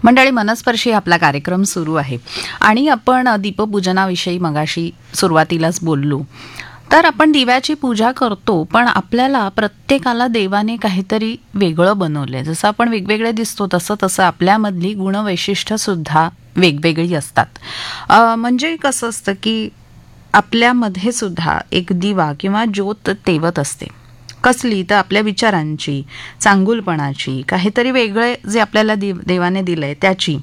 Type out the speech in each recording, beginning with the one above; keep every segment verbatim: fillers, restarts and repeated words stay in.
मंडळी, मनस्पर्शी आपला कार्यक्रम सुरू आहे आणि आपण दीपपूजनाविषयी मगाशी सुरुवातीलाच बोललो. तर आपण दिव्याची पूजा करतो, पण आपल्याला प्रत्येकाला देवाने काहीतरी वेगळं बनवलंय. जसं आपण वेगवेगळे दिसतो तसं तसं आपल्यामधली गुणवैशिष्ट्य सुद्धा वेगवेगळी असतात. अ, म्हणजे कसं असतं की आपल्यामध्ये सुद्धा एक दिवा किंवा ज्योत तेवत असते. कसली तर आपल्या विचारांची, चांगुलपणाची, काहीतरी वेगळे जे आपल्याला दिव देवाने दिलंय त्याची.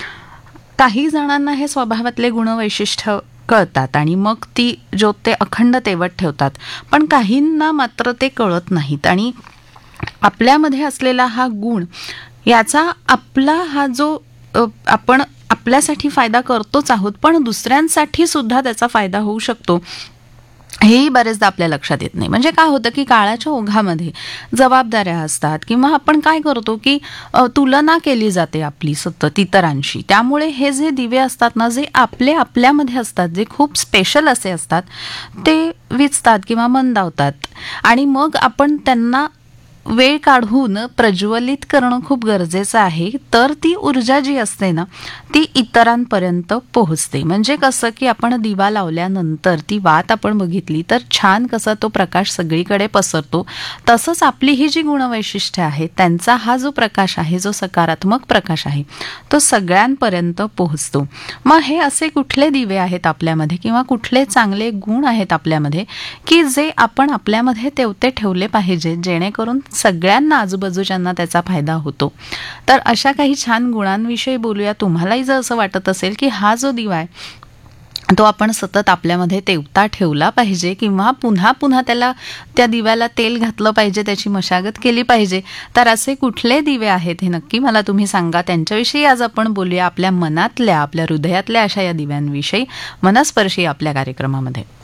काही जणांना हे स्वभावातले गुणवैशिष्ट्य कळतात आणि मग ती ज्योत ते अखंड तेवत ठेवतात, पण काहींना मात्र ते कळत नाहीत. आणि आपल्यामध्ये असलेला हा गुण, याचा आपला हा जो अ, आपण आपल्यासाठी फायदा करतोच आहोत, पण दुसऱ्यांसाठी सुद्धा त्याचा फायदा होऊ शकतो, हेही बरेचदा आपल्या लक्षात येत नाही. म्हणजे काय होतं की काळाच्या ओघामध्ये जबाबदाऱ्या असतात किंवा आपण काय करतो की अ, तुलना केली जाते आपली सतत इतरांशी. त्यामुळे हे जे दिवे असतात ना, जे आपले आपल्यामध्ये असतात, जे खूप स्पेशल असे असतात, ते विझतात किंवा मंदावतात. आणि मग आपण त्यांना वेळ काढून प्रज्वलित करणं खूप गरजेचं आहे, तर ती ऊर्जा जी असते ना, ती इतरांपर्यंत पोहोचते. म्हणजे कसं की आपण दिवा लावल्यानंतर ती वात आपण बघितली तर छान कसा तो प्रकाश सगळीकडे पसरतो. तसंच आपली ही जी गुणवैशिष्ट्य आहेत, त्यांचा हा जो प्रकाश आहे, जो सकारात्मक प्रकाश आहे, तो सगळ्यांपर्यंत पोहोचतो. मग हे असे कुठले दिवे आहेत आपल्यामध्ये किंवा कुठले चांगले गुण आहेत आपल्यामध्ये की जे आपण आपल्यामध्ये तेवते ठेवले पाहिजे, जेणेकरून सगळ्यांना, आजूबाजूच्यांना त्याचा फायदा होतो. तर अशा काही छान गुणांविषयी बोलूया. तुम्हालाही जर असं वाटत असेल की हा जो दिवा आहे तो आपण सतत आपल्यामध्ये तेवता ठेवला पाहिजे किंवा पुन्हा पुन्हा त्याला, त्या दिव्याला तेल घातलं पाहिजे, त्याची मशागत केली पाहिजे, तर असे कुठले दिवे आहेत हे नक्की मला तुम्ही सांगा. त्यांच्याविषयी आज आपण बोलूया, आपल्या मनातल्या, आपल्या हृदयातल्या अशा या दिव्यांविषयी मनस्पर्शी आपल्या कार्यक्रमामध्ये.